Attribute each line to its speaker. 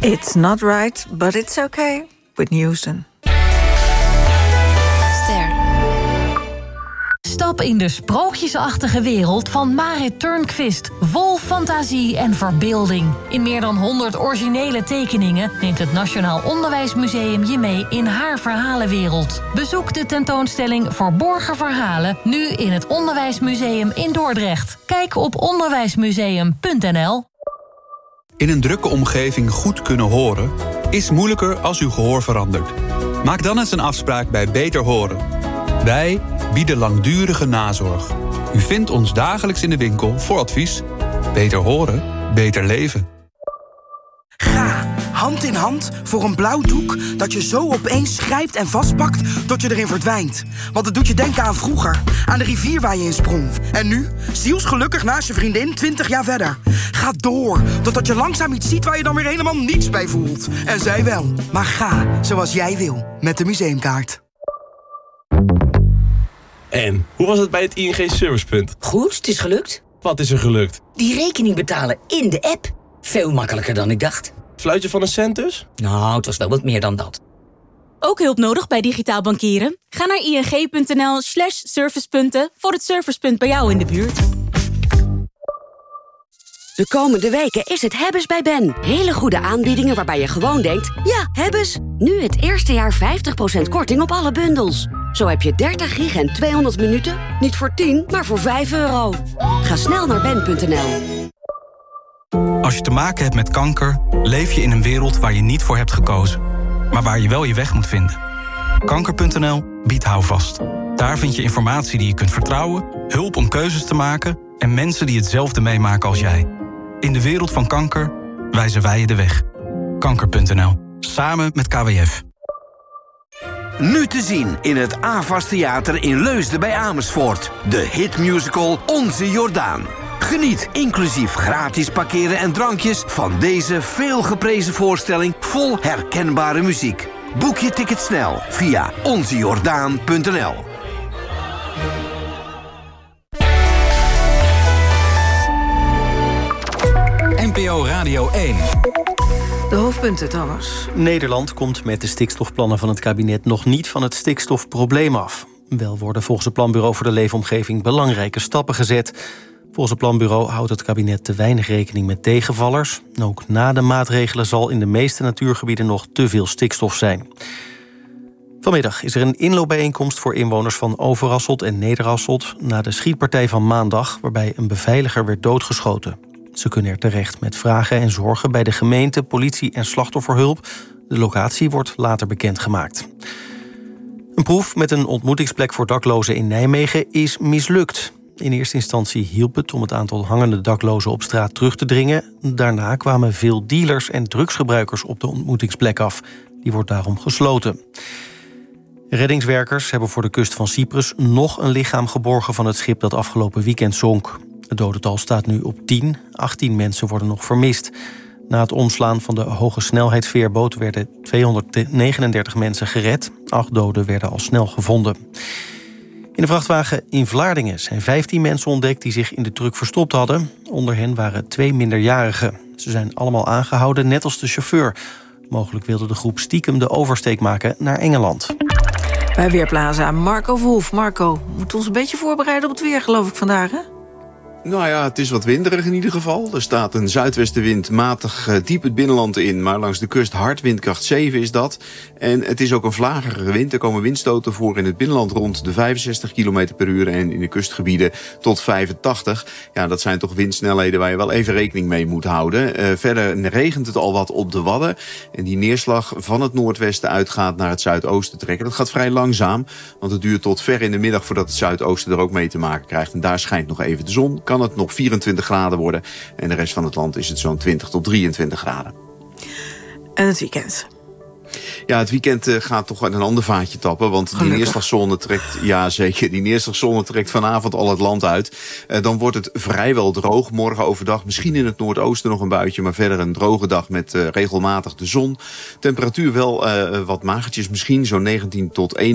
Speaker 1: It's not right, but it's okay. Whitney Houston.
Speaker 2: Stap in de sprookjesachtige wereld van Marit Turnquist. Vol fantasie en verbeelding. In meer dan 100 originele tekeningen neemt het Nationaal Onderwijsmuseum je mee in haar verhalenwereld. Bezoek de tentoonstelling Verborgen Verhalen nu in het Onderwijsmuseum in Dordrecht. Kijk op onderwijsmuseum.nl.
Speaker 3: In een drukke omgeving goed kunnen horen is moeilijker als uw gehoor verandert. Maak dan eens een afspraak bij Beter Horen. Wij bieden langdurige nazorg. U vindt ons dagelijks in de winkel voor advies. Beter horen, beter leven.
Speaker 4: Ga hand in hand voor een blauw doek dat je zo opeens grijpt en vastpakt tot je erin verdwijnt. Want het doet je denken aan vroeger, aan de rivier waar je in sprong. En nu, zielsgelukkig naast je vriendin 20 jaar verder. Ga door, totdat je langzaam iets ziet waar je dan weer helemaal niets bij voelt. En zij wel. Maar ga zoals jij wil, met de museumkaart.
Speaker 5: En, hoe was het bij het ING Servicepunt?
Speaker 6: Goed, het is gelukt.
Speaker 5: Wat is er gelukt?
Speaker 6: Die rekening betalen in de app. Veel makkelijker dan ik dacht.
Speaker 5: Fluitje van een cent dus?
Speaker 6: Nou, het was wel wat meer dan dat.
Speaker 7: Ook hulp nodig bij digitaal bankieren? Ga naar ing.nl/servicepunten voor het servicepunt bij jou in de buurt.
Speaker 8: De komende weken is het Hebbes bij Ben. Hele goede aanbiedingen waarbij je gewoon denkt, ja, Hebbes. Nu het eerste jaar 50% korting op alle bundels. Zo heb je 30 gig en 200 minuten, niet voor 10, maar voor €5. Ga snel naar ben.nl.
Speaker 9: Als je te maken hebt met kanker, leef je in een wereld waar je niet voor hebt gekozen. Maar waar je wel je weg moet vinden. Kanker.nl biedt houvast. Daar vind je informatie die je kunt vertrouwen, hulp om keuzes te maken en mensen die hetzelfde meemaken als jij. In de wereld van kanker wijzen wij je de weg. Kanker.nl. Samen met KWF.
Speaker 10: Nu te zien in het AVAS Theater in Leusden bij Amersfoort. De hitmusical Onze Jordaan. Geniet inclusief gratis parkeren en drankjes van deze veelgeprezen voorstelling vol herkenbare muziek. Boek je ticket snel via onzejordaan.nl.
Speaker 11: NPO Radio 1.
Speaker 1: De hoofdpunten, Thomas.
Speaker 12: Nederland komt met de stikstofplannen van het kabinet nog niet van het stikstofprobleem af. Wel worden volgens het Planbureau voor de Leefomgeving belangrijke stappen gezet. Volgens het Planbureau houdt het kabinet te weinig rekening met tegenvallers. Ook na de maatregelen zal in de meeste natuurgebieden nog te veel stikstof zijn. Vanmiddag is er een inloopbijeenkomst voor inwoners van Overasselt en Nederasselt na de schietpartij van maandag, waarbij een beveiliger werd doodgeschoten. Ze kunnen er terecht met vragen en zorgen bij de gemeente, politie en slachtofferhulp. De locatie wordt later bekendgemaakt. Een proef met een ontmoetingsplek voor daklozen in Nijmegen is mislukt. In eerste instantie hielp het om het aantal hangende daklozen op straat terug te dringen. Daarna kwamen veel dealers en drugsgebruikers op de ontmoetingsplek af. Die wordt daarom gesloten. Reddingswerkers hebben voor de kust van Cyprus nog een lichaam geborgen van het schip dat afgelopen weekend zonk. Het dodental staat nu op 10. 18 mensen worden nog vermist. Na het omslaan van de hoge snelheidsveerboot werden 239 mensen gered. 8 doden werden al snel gevonden. In de vrachtwagen in Vlaardingen zijn 15 mensen ontdekt die zich in de truck verstopt hadden. Onder hen waren 2 minderjarigen. Ze zijn allemaal aangehouden, net als de chauffeur. Mogelijk wilde de groep stiekem de oversteek maken naar Engeland.
Speaker 1: Bij Weerplaza, Marco Verhoef. Marco, we moeten ons een beetje voorbereiden op het weer, geloof ik, vandaag, hè?
Speaker 13: Nou ja, het is wat winderig in ieder geval. Er staat een zuidwestenwind matig diep het binnenland in, maar langs de kust hard, windkracht 7 is dat. En het is ook een vlagerige wind. Er komen windstoten voor in het binnenland rond de 65 km per uur en in de kustgebieden tot 85. Ja, dat zijn toch windsnelheden waar je wel even rekening mee moet houden. Verder regent het al wat op de Wadden. En die neerslag van het noordwesten uitgaat naar het zuidoosten trekken. Dat gaat vrij langzaam, want het duurt tot ver in de middag voordat het zuidoosten er ook mee te maken krijgt. En daar schijnt nog even de zon. Kan het nog 24 graden worden. En de rest van het land is het zo'n 20 tot 23 graden.
Speaker 1: En het weekend?
Speaker 13: Ja, het weekend gaat toch een ander vaatje tappen. Want die neerslagzone trekt, ja zeker, die neerslagzone trekt vanavond al het land uit. Dan wordt het vrijwel droog. Morgen overdag misschien in het noordoosten nog een buitje. Maar verder een droge dag met regelmatig de zon. Temperatuur wel wat magertjes misschien. Zo'n 19 tot 21.